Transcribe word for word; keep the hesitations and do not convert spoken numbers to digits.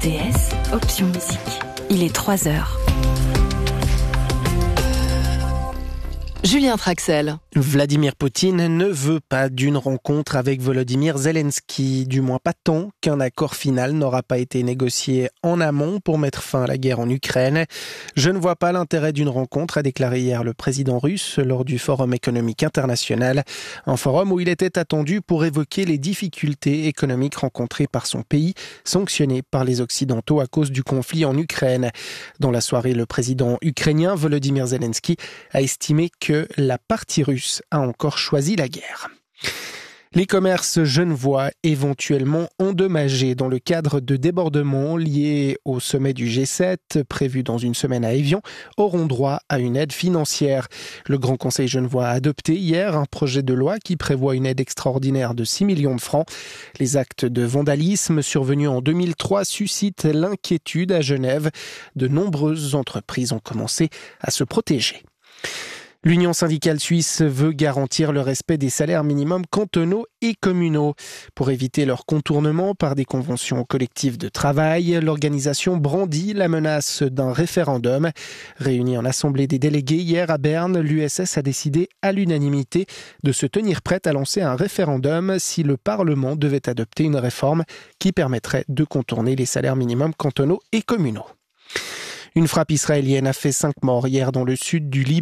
T S, option musique. Il est trois heures. Julien Traxel. Vladimir Poutine ne veut pas d'une rencontre avec Volodymyr Zelensky, du moins pas tant qu'un accord final n'aura pas été négocié en amont pour mettre fin à la guerre en Ukraine. Je ne vois pas l'intérêt d'une rencontre, a déclaré hier le président russe lors du Forum économique international, un forum où il était attendu pour évoquer les difficultés économiques rencontrées par son pays, sanctionné par les Occidentaux à cause du conflit en Ukraine. Dans la soirée, le président ukrainien Volodymyr Zelensky a estimé que la partie russe a encore choisi la guerre. Les commerces genevois éventuellement endommagés dans le cadre de débordements liés au sommet du G sept prévu dans une semaine à Évian auront droit à une aide financière. Le Grand Conseil genevois a adopté hier un projet de loi qui prévoit une aide extraordinaire de six millions de francs. Les actes de vandalisme survenus en deux mille trois suscitent l'inquiétude à Genève. De nombreuses entreprises ont commencé à se protéger. L'Union syndicale suisse veut garantir le respect des salaires minimums cantonaux et communaux. Pour éviter leur contournement par des conventions collectives de travail, l'organisation brandit la menace d'un référendum. Réunie en assemblée des délégués hier à Berne, l'U S S a décidé à l'unanimité de se tenir prête à lancer un référendum si le Parlement devait adopter une réforme qui permettrait de contourner les salaires minimums cantonaux et communaux. Une frappe israélienne a fait cinq morts hier dans le sud du Liban.